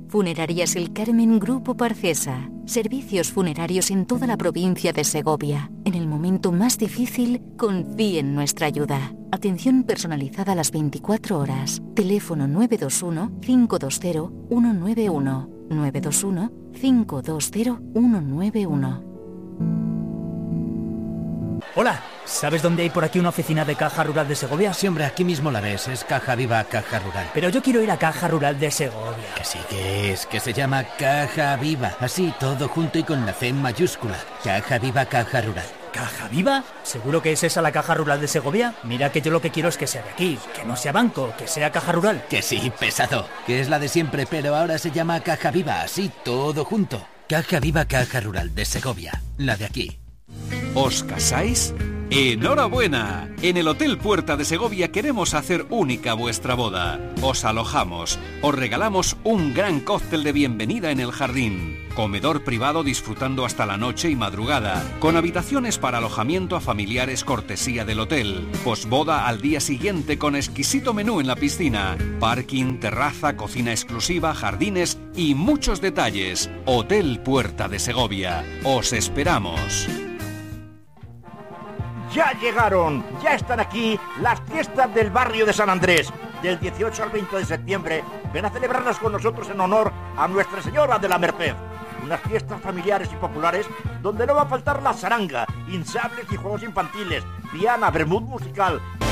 Funerarias El Carmen Grupo Parcesa. Servicios funerarios en toda la provincia de Segovia. En el momento más difícil, confíe en nuestra ayuda. Atención personalizada a las 24 horas. Teléfono 921-520-191. 921-520-191. Hola, ¿sabes dónde hay por aquí una oficina de Caja Rural de Segovia? Sí, hombre, aquí mismo la ves, es Caja Viva Caja Rural. Pero yo quiero ir a Caja Rural de Segovia. Que sí que es, que se llama Caja Viva, así todo junto y con la C en mayúscula. Caja Viva Caja Rural. ¿Caja Viva? ¿Seguro que es esa la Caja Rural de Segovia? Mira que yo lo que quiero es que sea de aquí, que no sea banco, que sea Caja Rural. Que sí, pesado, que es la de siempre, pero ahora se llama Caja Viva, así todo junto. Caja Viva Caja Rural de Segovia, la de aquí. ¿Os casáis? ¡Enhorabuena! En el Hotel Puerta de Segovia queremos hacer única vuestra boda. Os alojamos, os regalamos un gran cóctel de bienvenida en el jardín, comedor privado disfrutando hasta la noche y madrugada, con habitaciones para alojamiento a familiares cortesía del hotel, posboda al día siguiente con exquisito menú en la piscina, parking, terraza, cocina exclusiva, jardines y muchos detalles. Hotel Puerta de Segovia. Os esperamos. Ya llegaron, ya están aquí las fiestas del barrio de San Andrés. Del 18 al 20 de septiembre, ven a celebrarlas con nosotros en honor a Nuestra Señora de la Merced. Unas fiestas familiares y populares donde no va a faltar la saranga, hinchables y juegos infantiles, piana, vermut musical,